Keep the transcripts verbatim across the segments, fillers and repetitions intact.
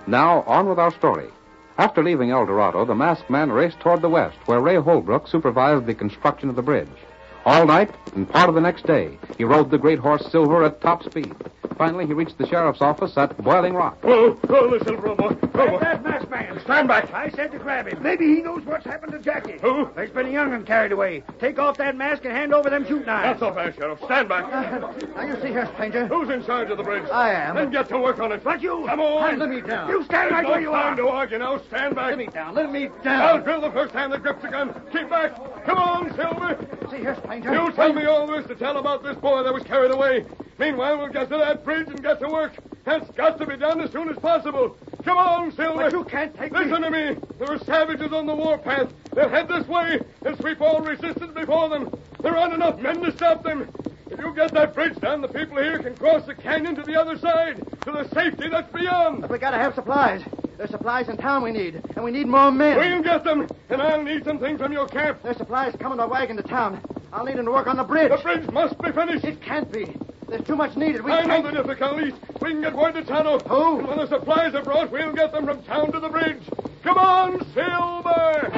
Now, on with our story. After leaving El Dorado, the masked man raced toward the west, where Ray Holbrook supervised the construction of the bridge. All night and part of the next day, he rode the great horse Silver at top speed. Finally, he reached the sheriff's office at Boiling Rock. Whoa, whoa, the Silver, boy. Hey, that masked man. Stand back. I said to grab him. Maybe he knows what's happened to Jackie. Who? There's been a young'un carried away. Take off that mask and hand over them shoot knives. That's so fast, Sheriff. Stand back. Uh, now, you see here, stranger. Who's in charge of the bridge? I am. Then get to work on it. But you... Come on. Let me down. You stand right no where you time are. to argue now. Stand back. Let me down. Let me I'll down. drill the first time that grips the gun. Keep back. Come on, Silver. See here, stranger. You tell me all there is to tell about this boy that was carried away. Meanwhile, we'll get to that bridge and get to work. That's got to be done as soon as possible. Come on, Silver. But you can't take me. Listen to me. There are savages on the warpath. They'll head this way and sweep all resistance before them. There aren't enough men to stop them. If you get that bridge done, the people here can cross the canyon to the other side, to the safety that's beyond. But we gotta have supplies. There's supplies in town we need, and we need more men. We'll get them, and I'll need some things from your camp. There's supplies coming to wagon to town. I'll need them to work on the bridge. The bridge must be finished. It can't be. There's too much needed. We I can't... know the difficulties. We can get word to Tonto. Who? And when the supplies are brought, we'll get them from town to the bridge. Come on, Silver!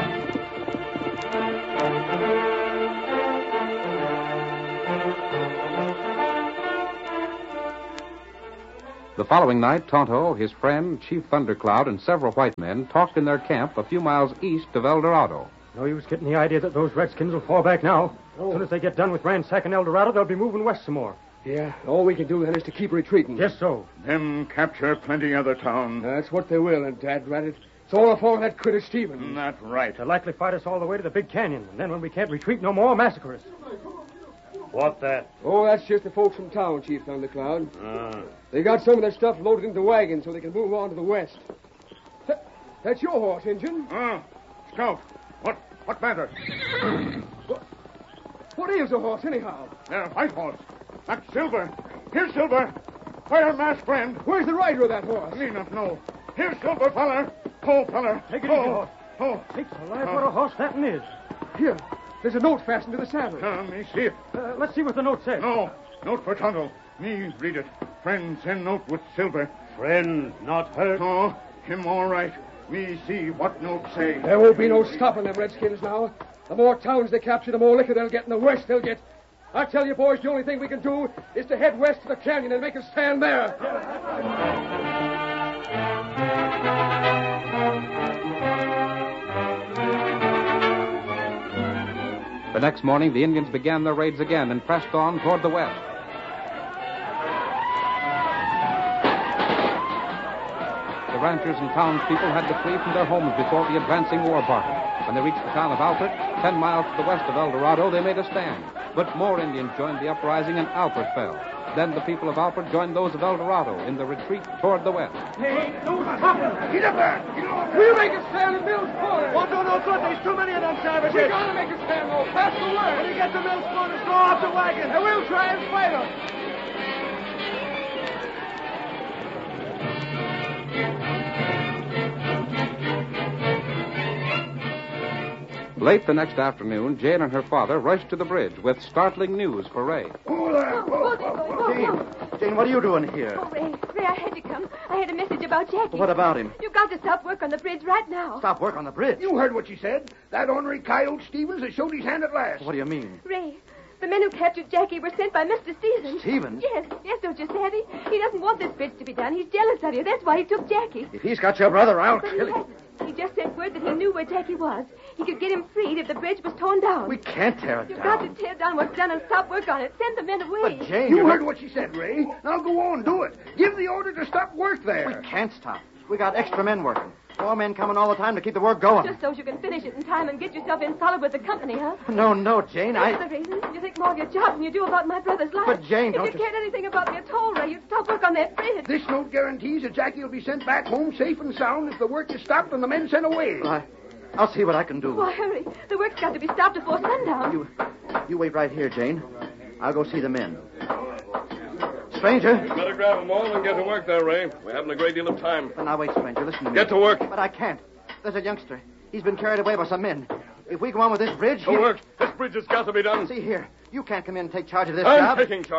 The following night, Tonto, his friend, Chief Thundercloud, and several white men talked in their camp a few miles east of El Dorado. No use getting the idea that those redskins will fall back now. As soon as they get done with ransacking El Dorado, they'll be moving west some more. Yeah, all we can do then is to keep retreating. Just so. Them capture plenty other town. That's what they will, and dad rat it. It's all a fault of that critter Stevens. That's right. They'll likely fight us all the way to the big canyon, and then when we can't retreat no more, massacre us. What that? Oh, that's just the folks from town, Chief Thundercloud. Ah. They got some of their stuff loaded into wagons so they can move on to the west. Th- That's your horse, Injun. Ah. Scout, what what matter? What, what is a horse, anyhow? They're a white horse. That's Silver. Here's Silver. Where, masked friend? Where's the rider of that horse? Me not know. Here's Silver, feller. Oh, feller. Take it oh. easy, horse. Oh. Takes alive what a horse that one is. Here, there's a note fastened to the saddle. Uh, me see it. Uh, let's see what the note says. No. Note for Tonto. Me read it. Friend send note with Silver. Friend not hurt. Oh, him all right. Me see what note say. There won't be no stopping them redskins now. The more towns they capture, the more liquor they'll get, and the worse they'll get. I tell you, boys, the only thing we can do is to head west to the canyon and make a stand there. The next morning, the Indians began their raids again and pressed on toward the west. The ranchers and townspeople had to flee from their homes before the advancing war party. When they reached the town of Alpert, ten miles to the west of El Dorado, they made a stand. But more Indians joined the uprising, and Alpert fell. Then the people of Alpert joined those of El Dorado in the retreat toward the west. Hey, no stopping. Get up there. Get on. We'll make a stand at Mill's Corner. Won't do no good. There's too many of them savages. We gotta make a stand, though. Pass the word. When you get to Mill's Corner, throw off the wagon. And we'll try and fight them. Late the next afternoon, Jane and her father rushed to the bridge with startling news for Ray. Whoa there. Whoa, whoa, whoa. Jane, Jane, what are you doing here? Oh, Ray, Ray, I had to come. I had a message about Jackie. What about him? You've got to stop work on the bridge right now. Stop work on the bridge. You heard what she said. That ornery coyote Stevens has showed his hand at last. What do you mean? Ray, the men who captured Jackie were sent by Mister Stevens. Stevens? Yes, yes, don't you savvy? He doesn't want this bridge to be done. He's jealous of you. That's why he took Jackie. If he's got your brother, I'll But kill he him. hasn't. He just sent word that he knew where Jackie was. He could get him freed if the bridge was torn down. We can't tear it You've down. got to tear down what's done and stop work on it. Send the men away. But, Jane, You you're- heard what she said, Ray. Now go on, do it. Give the order to stop work there. We can't stop. We got extra men working. More men coming all the time to keep the work going. Just so you can finish it in time and get yourself in solid with the company, huh? No, no, Jane, That's I... the reason. You think more of your job than you do about my brother's life. But, Jane, if don't you you- cared anything about me at all, Ray, you'd stop work on that bridge. This note guarantees that Jackie will be sent back home safe and sound if the work is stopped and the men sent away. I... I'll see what I can do. Why, hurry. The work's got to be stopped before sundown. You... You wait right here, Jane. I'll go see the men. Stranger. You better grab them all and get to work there, Ray. We haven't a great deal of time. But now, wait, stranger. Listen to me. Get to work. But I can't. There's a youngster. He's been carried away by some men. If we go on with this bridge... To he'll- work. This bridge has got to be done. See here. You can't come in and take charge of this I'm job. taking charge.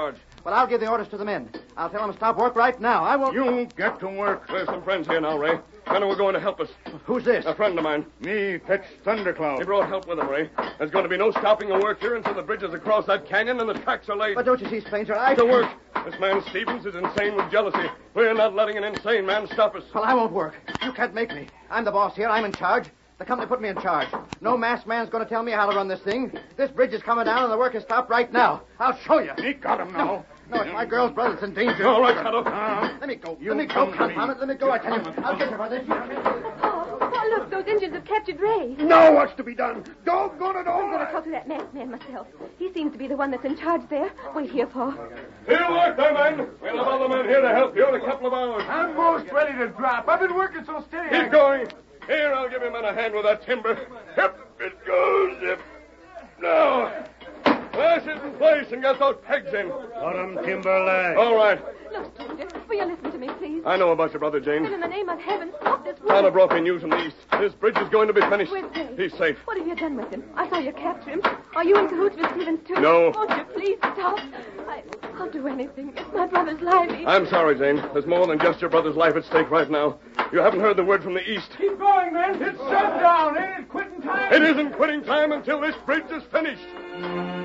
Well, I'll give the orders to the men. I'll tell them to stop work right now. I won't... You get to work. There's some friends here now, Ray. Men were going to help us. Who's this? A friend of mine. Me fetch Thundercloud. He brought help with him, Ray. There's going to be no stopping the work here until the bridge is across that canyon and the tracks are laid. But don't you see, stranger, I... To work. This man Stevens is insane with jealousy. We're not letting an insane man stop us. Well, I won't work. You can't make me. I'm the boss here. I'm in charge. The company put me in charge. No masked man's going to tell me how to run this thing. This bridge is coming down and the work is stopped right now. I'll show you. Me got him now. No, it's my girl's brother that's in danger. All right, Tonto. Uh, Let me go. You Let me go, come to confound me. it. Let me go, I tell you. I'll get you for this. Oh, oh, look, those Indians have captured Ray. Now what's to be done? Doggone it all. I'm going to talk to that masked man myself. He seems to be the one that's in charge there. Wait here, Paul. Here, work there, men. We'll have other men here to help you in a couple of hours. I'm most ready to drop. I've been working so steady. Keep going. Here, I'll give him a hand with that timber. Yep, it goes. Yep. Now, lash it in place and get those pegs in. Let him timber lag. All right. Look, stranger, will you listen to me, please? I know about your brother, Jane. Well, in the name of heaven, stop this Tonto work. brought me news from the east. This bridge is going to be finished. Where's Ray? He's safe. What have you done with him? I saw you capture him. Are you in cahoots with Stevens, too? No. Won't you please stop? I, I'll do anything. It's my brother's life. He... I'm sorry, Jane. There's more than just your brother's life at stake right now. You haven't heard the word from the east. Keep going, men. It's shut down. Ain't it quitting time? It isn't quitting time until this bridge is finished.